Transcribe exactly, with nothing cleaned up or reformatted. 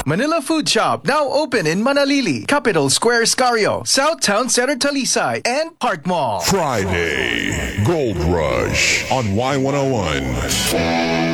Manila Food Shop, now open in Manalili, Capital Square, Scario, South Town Center, Talisay, and Park Mall. Friday, Gold Rush on Y one oh one.